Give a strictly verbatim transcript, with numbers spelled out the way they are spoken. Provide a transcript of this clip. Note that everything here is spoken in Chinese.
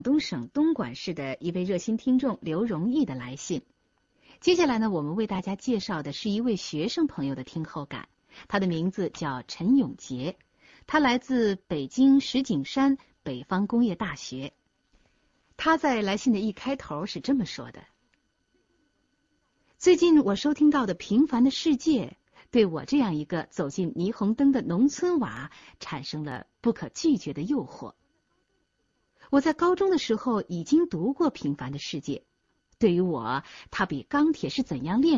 东省东莞市的一位热心听众刘荣义的来信。接下来呢，我们为大家介绍的是一位学生朋友的听后感，他的名字叫陈永杰，他来自北京石景山北方工业大学。他在来信的一开头是这么说的：最近我收听到的《平凡的世界》对我这样一个走进霓虹灯的农村娃产生了不可拒绝的诱惑。我在高中的时候已经读过《平凡的世界》，对于我，它比钢铁是怎样炼